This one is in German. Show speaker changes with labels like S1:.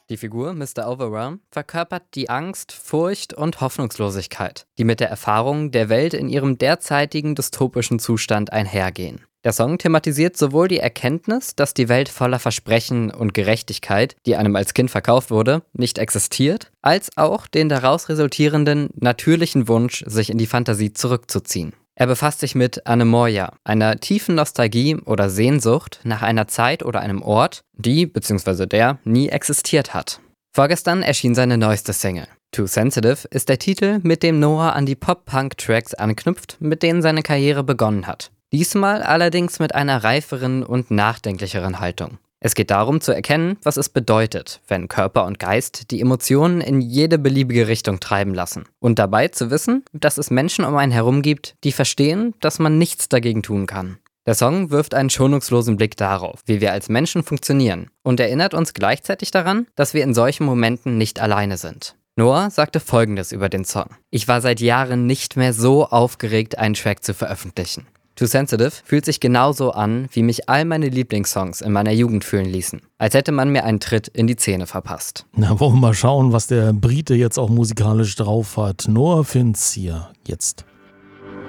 S1: Die Figur Mr. Overwhelm verkörpert die Angst, Furcht und Hoffnungslosigkeit, die mit der Erfahrung der Welt in ihrem derzeitigen dystopischen Zustand einhergehen. Der Song thematisiert sowohl die Erkenntnis, dass die Welt voller Versprechen und Gerechtigkeit, die einem als Kind verkauft wurde, nicht existiert, als auch den daraus resultierenden natürlichen Wunsch, sich in die Fantasie zurückzuziehen. Er befasst sich mit Anemoia, einer tiefen Nostalgie oder Sehnsucht nach einer Zeit oder einem Ort, die bzw. der nie existiert hat. Vorgestern erschien seine neueste Single. Too Sensitive ist der Titel, mit dem Noah an die Pop-Punk-Tracks anknüpft, mit denen seine Karriere begonnen hat. Diesmal allerdings mit einer reiferen und nachdenklicheren Haltung. Es geht darum zu erkennen, was es bedeutet, wenn Körper und Geist die Emotionen in jede beliebige Richtung treiben lassen. Und dabei zu wissen, dass es Menschen um einen herum gibt, die verstehen, dass man nichts dagegen tun kann. Der Song wirft einen schonungslosen Blick darauf, wie wir als Menschen funktionieren und erinnert uns gleichzeitig daran, dass wir in solchen Momenten nicht alleine sind. Noah sagte Folgendes über den Song: Ich war seit Jahren nicht mehr so aufgeregt, einen Track zu veröffentlichen. Too Sensitive fühlt sich genauso an, wie mich all meine Lieblingssongs in meiner Jugend fühlen ließen. Als hätte man mir einen Tritt in die Zähne verpasst.
S2: Na, wollen wir mal schauen, was der Brite jetzt auch musikalisch drauf hat. Noah Finz hier jetzt.